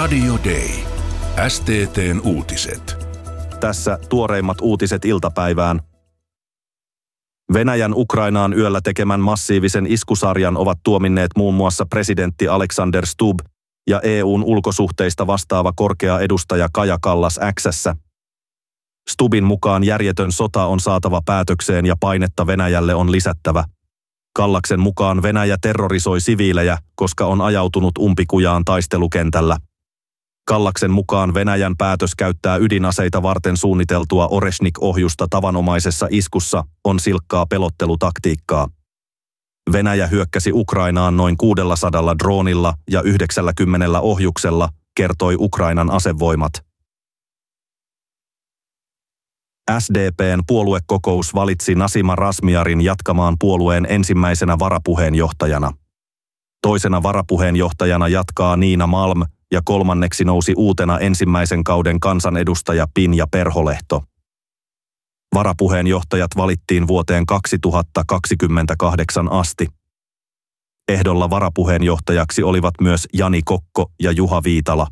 Radio Day. STT:n uutiset. Tässä tuoreimmat uutiset iltapäivään. Venäjän Ukrainaan yöllä tekemän massiivisen iskusarjan ovat tuominneet muun muassa presidentti Alexander Stubb ja EU:n ulkosuhteista vastaava korkea edustaja Kaja Kallas X:ssä. Stubbin mukaan järjetön sota on saatava päätökseen ja painetta Venäjälle on lisättävä. Kallaksen mukaan Venäjä terrorisoi siviilejä, koska on ajautunut umpikujaan taistelukentällä. Kallaksen mukaan Venäjän päätös käyttää ydinaseita varten suunniteltua Oreshnik-ohjusta tavanomaisessa iskussa on silkkaa pelottelutaktiikkaa. Venäjä hyökkäsi Ukrainaan noin 600 droonilla ja 90 ohjuksella, kertoi Ukrainan asevoimat. SDP:n puoluekokous valitsi Nasima Razmyarin jatkamaan puolueen ensimmäisenä varapuheenjohtajana. Toisena varapuheenjohtajana jatkaa Niina Malm ja kolmanneksi nousi uutena ensimmäisen kauden kansanedustaja Pinja Perholehto. Varapuheenjohtajat valittiin vuoteen 2028 asti. Ehdolla varapuheenjohtajaksi olivat myös Jani Kokko ja Juha Viitala.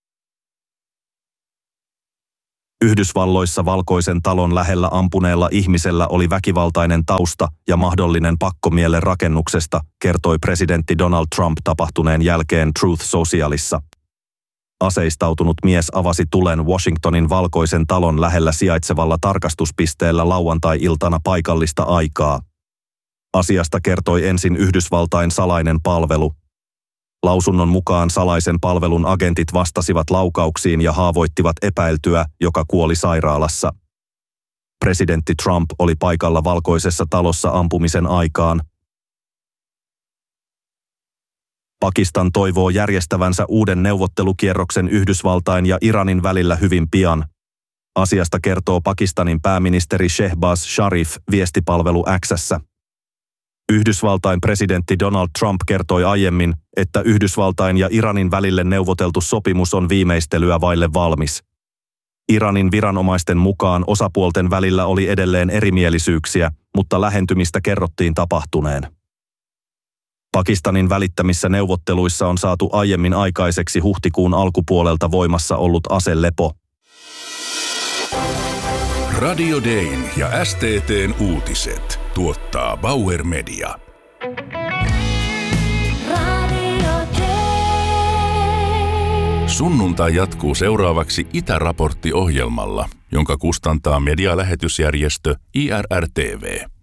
Yhdysvalloissa Valkoisen talon lähellä ampuneella ihmisellä oli väkivaltainen tausta ja mahdollinen pakkomielle rakennuksesta, kertoi presidentti Donald Trump tapahtuneen jälkeen Truth Socialissa. Aseistautunut mies avasi tulen Washingtonin Valkoisen talon lähellä sijaitsevalla tarkastuspisteellä lauantai-iltana paikallista aikaa. Asiasta kertoi ensin Yhdysvaltain salainen palvelu. Lausunnon mukaan salaisen palvelun agentit vastasivat laukauksiin ja haavoittivat epäiltyä, joka kuoli sairaalassa. Presidentti Trump oli paikalla Valkoisessa talossa ampumisen aikaan. Pakistan toivoo järjestävänsä uuden neuvottelukierroksen Yhdysvaltain ja Iranin välillä hyvin pian. Asiasta kertoo Pakistanin pääministeri Shehbaz Sharif viestipalvelu X:ssä. Yhdysvaltain presidentti Donald Trump kertoi aiemmin, että Yhdysvaltain ja Iranin välille neuvoteltu sopimus on viimeistelyä vaille valmis. Iranin viranomaisten mukaan osapuolten välillä oli edelleen erimielisyyksiä, mutta lähentymistä kerrottiin tapahtuneen. Pakistanin välittämissä neuvotteluissa on saatu aiemmin aikaiseksi huhtikuun alkupuolelta voimassa ollut aselepo. Radio Dayn ja STT:n uutiset tuottaa Bauer Media. Sunnuntai jatkuu seuraavaksi Itäraportti-ohjelmalla, jonka kustantaa medialähetysjärjestö IRR-TV.